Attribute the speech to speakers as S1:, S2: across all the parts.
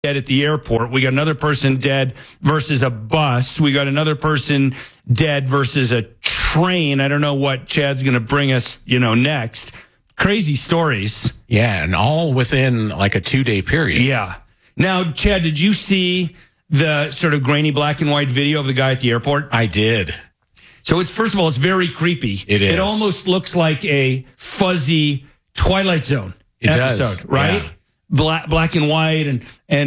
S1: dead at the airport. We got another person dead versus a bus. We got another person dead versus a train. I don't know what Chad's going to bring us, next. Crazy stories.
S2: Yeah, and all within like a 2-day period.
S1: Yeah. Now, Chad, did you see the sort of grainy black and white video of the guy at the airport?
S2: I did.
S1: So first of all, it's very creepy.
S2: It is.
S1: It almost looks like a fuzzy Twilight Zone episode, right? Yeah. Black and white,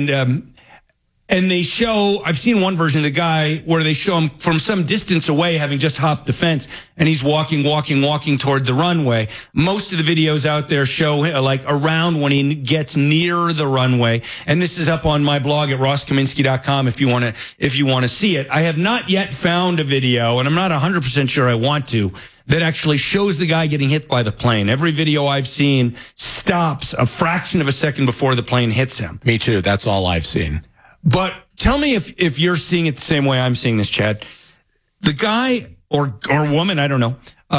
S1: and they show. I've seen one version of the guy where they show him from some distance away, having just hopped the fence, and he's walking toward the runway. Most of the videos out there show like around when he gets near the runway, and this is up on my blog at rosskaminsky.com if you want to see it. I have not yet found a video, and I'm not 100% sure I want to, that actually shows the guy getting hit by the plane. Every video I've seen stops a fraction of a second before the plane hits him.
S2: Me too. That's all I've seen.
S1: But tell me if you're seeing it the same way I'm seeing this, Chad. The guy or woman, I don't know,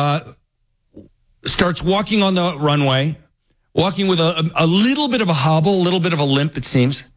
S1: starts walking on the runway, walking with a little bit of a hobble, a little bit of a limp, it seems.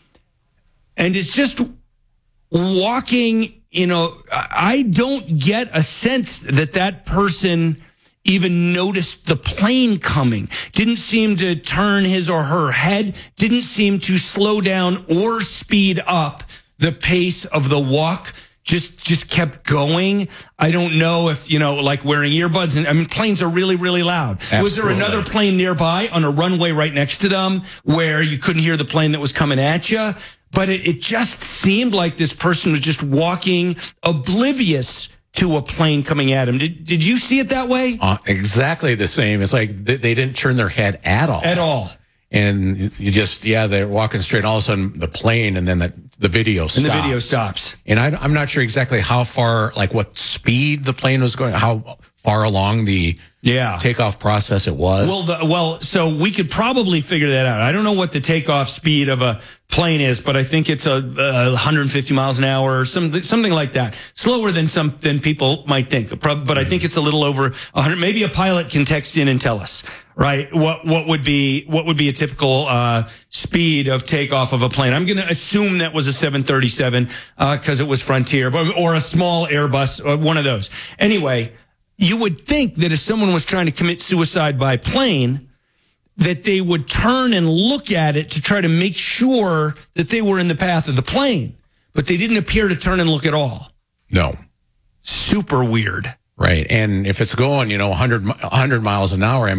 S1: And it's just walking, I don't get a sense that person even noticed the plane coming. Didn't seem to turn his or her head, didn't seem to slow down or speed up the pace of the walk. Just kept going. I don't know if, like wearing earbuds. And planes are really, really loud. Absolutely. Was there another plane nearby on a runway right next to them where you couldn't hear the plane that was coming at you? But it just seemed like this person was just walking oblivious to a plane coming at him. Did you see it that way?
S2: Exactly the same. It's like they didn't turn their head at all.
S1: At all.
S2: And you just, they're walking straight. And all of a sudden, the plane, and then the video stops.
S1: And the video stops.
S2: And I'm not sure exactly how far, like what speed the plane was going, how far along the takeoff process it was.
S1: Well, so we could probably figure that out. I don't know what the takeoff speed of a plane is, but I think it's 150 miles an hour or something like that. Slower than people might think. But I think it's a little over 100. Maybe a pilot can text in and tell us, right? What would be a typical speed of takeoff of a plane? I'm going to assume that was a 737 because it was Frontier, or a small Airbus, one of those. Anyway, you would think that if someone was trying to commit suicide by plane, that they would turn and look at it to try to make sure that they were in the path of the plane. But they didn't appear to turn and look at all.
S2: No.
S1: Super weird.
S2: Right. And if it's going, 100 miles an hour,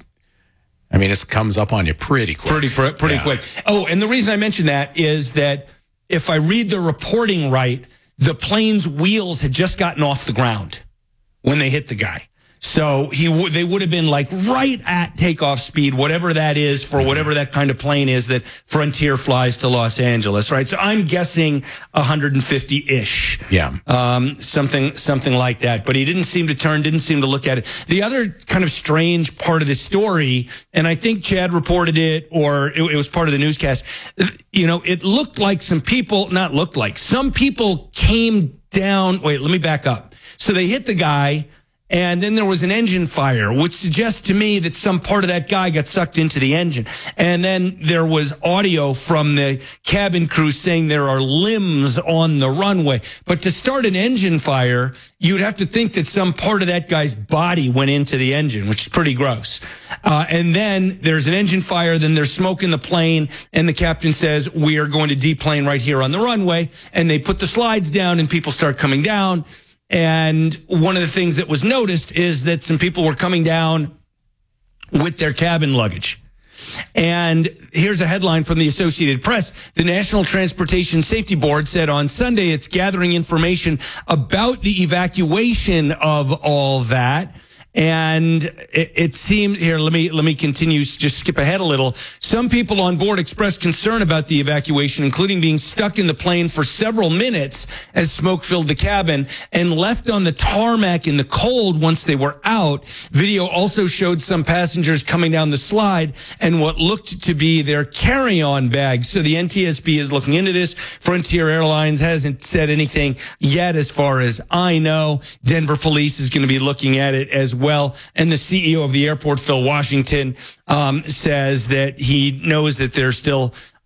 S2: it comes up on you pretty quick.
S1: Pretty quick. Oh, and the reason I mention that is that if I read the reporting right, the plane's wheels had just gotten off the ground when they hit the guy. So they would have been like right at takeoff speed, whatever that is for whatever that kind of plane is that Frontier flies to Los Angeles, right? So I'm guessing 150-ish.
S2: Yeah.
S1: Something like that. But he didn't seem to turn, didn't seem to look at it. The other kind of strange part of the story, and I think Chad reported it, or it was part of the newscast, it looked like some people came down. Wait, let me back up. So they hit the guy, and then there was an engine fire, which suggests to me that some part of that guy got sucked into the engine. And then there was audio from the cabin crew saying there are limbs on the runway. But to start an engine fire, you'd have to think that some part of that guy's body went into the engine, which is pretty gross. And then there's an engine fire, then there's smoke in the plane, and the captain says, we are going to deplane right here on the runway. And they put the slides down, and people start coming down. And one of the things that was noticed is that some people were coming down with their cabin luggage. And here's a headline from the Associated Press. The National Transportation Safety Board said on Sunday it's gathering information about the evacuation of all that. And it seemed here, let me continue, just skip ahead a little. Some people on board expressed concern about the evacuation, including being stuck in the plane for several minutes as smoke filled the cabin and left on the tarmac in the cold once they were out. Video also showed some passengers coming down the slide and what looked to be their carry-on bags. So the NTSB is looking into this. Frontier Airlines hasn't said anything yet as far as I know. Denver police is going to be looking at it as well. And the CEO of the airport, Phil Washington, says that he knows that there's still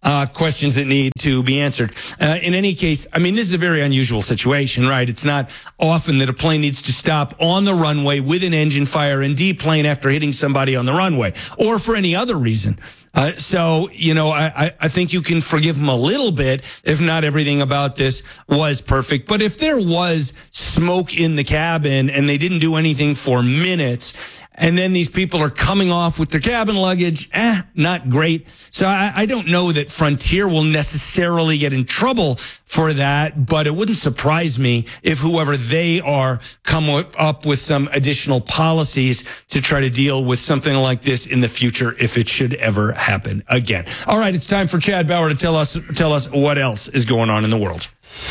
S1: questions that need to be answered. In any case, I mean, this is a very unusual situation, right? It's not often that a plane needs to stop on the runway with an engine fire and deplane after hitting somebody on the runway, or for any other reason. So, I think you can forgive them a little bit if not everything about this was perfect. But if there was smoke in the cabin and they didn't do anything for minutes, and then these people are coming off with their cabin luggage, not great. So I don't know that Frontier will necessarily get in trouble for that, but it wouldn't surprise me if whoever they are come up with some additional policies to try to deal with something like this in the future if it should ever happen again. All right, it's time for Chad Bauer to tell us what else is going on in the world.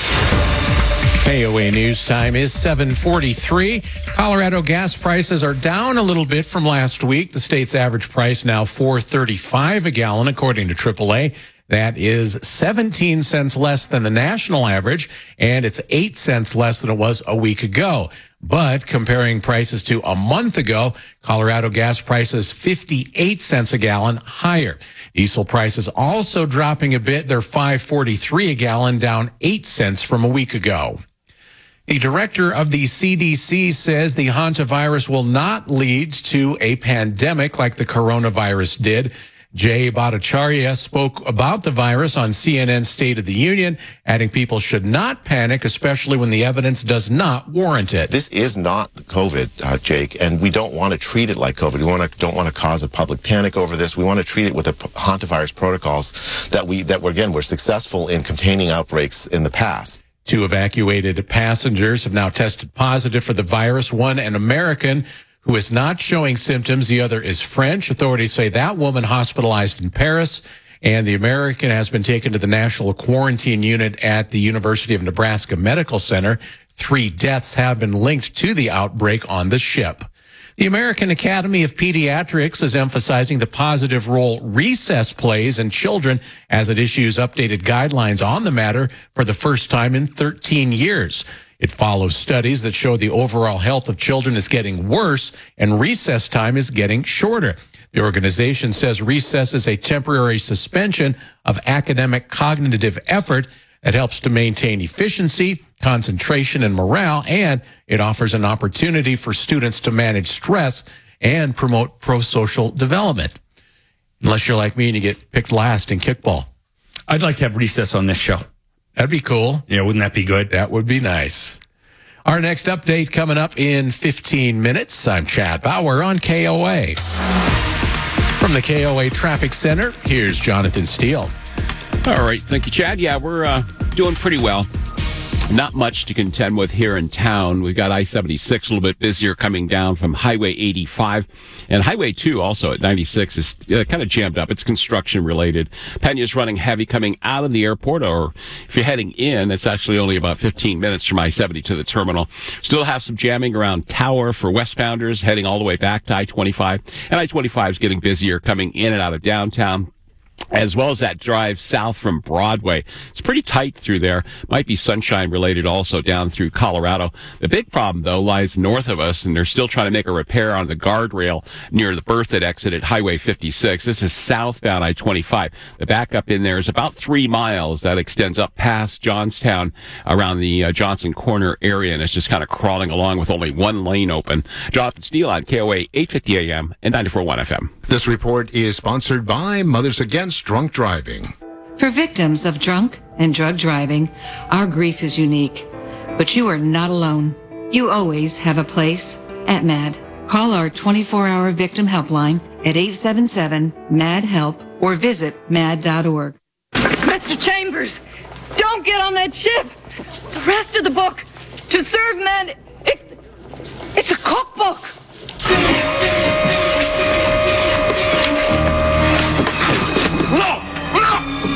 S2: KOA News time is 7:43. Colorado gas prices are down a little bit from last week. The state's average price now $4.35 a gallon, according to AAA. That is 17 cents less than the national average, and it's 8 cents less than it was a week ago. But comparing prices to a month ago, Colorado gas prices 58 cents a gallon higher. Diesel prices also dropping a bit. They're $5.43 a gallon, down 8 cents from a week ago. The director of the CDC says the hantavirus will not lead to a pandemic like the coronavirus did. Jay Bhattacharya spoke about the virus on CNN's State of the Union, adding people should not panic, especially when the evidence does not warrant it.
S3: This is not COVID, Jake, and we don't want to treat it like COVID. We don't want to cause a public panic over this. We want to treat it with the hantavirus protocols that we're successful in containing outbreaks in the past.
S2: 2 evacuated passengers have now tested positive for the virus. One, an American who is not showing symptoms. The other is French. Authorities say that woman hospitalized in Paris, and the American has been taken to the National Quarantine Unit at the University of Nebraska Medical Center. 3 deaths have been linked to the outbreak on the ship. The American Academy of Pediatrics is emphasizing the positive role recess plays in children as it issues updated guidelines on the matter for the first time in 13 years. It follows studies that show the overall health of children is getting worse and recess time is getting shorter. The organization says recess is a temporary suspension of academic cognitive effort that helps to maintain efficiency, concentration, and morale, and it offers an opportunity for students to manage stress and promote pro-social development. Unless you're like me and you get picked last in kickball.
S1: I'd like to have recess on this show.
S2: That'd be cool.
S1: Yeah, wouldn't that be good?
S2: That would be nice. Our next update coming up in 15 minutes. I'm Chad Bauer on KOA. From the KOA Traffic Center, here's Jonathan Steele.
S4: All right. Thank you, Chad. Yeah, we're doing pretty well. Not much to contend with here in town. We've got I-76 a little bit busier coming down from Highway 85. And Highway 2 also at 96 is kind of jammed up. It's construction related. Pena's running heavy coming out of the airport, or if you're heading in, it's actually only about 15 minutes from I-70 to the terminal. Still have some jamming around Tower for westbounders heading all the way back to I-25. And I-25 is getting busier coming in and out of downtown, as well as that drive south from Broadway. It's pretty tight through there. Might be sunshine related also down through Colorado. The big problem, though, lies north of us, and they're still trying to make a repair on the guardrail near the Berthoud exit at Highway 56. This is southbound I-25. The backup in there is about 3 miles. That extends up past Johnstown around the Johnson Corner area, and it's just kind of crawling along with only 1 lane open. Jonathan Steele on KOA 850 AM and 94.1 FM.
S5: This report is sponsored by Mothers Against Drunk Driving.
S6: For victims of drunk and drug driving, our grief is unique. But you are not alone. You always have a place at MAD. Call our 24-hour victim helpline at 877-MAD-HELP or visit mad.org.
S7: Mr. Chambers, don't get on that ship. The rest of the book, To Serve Men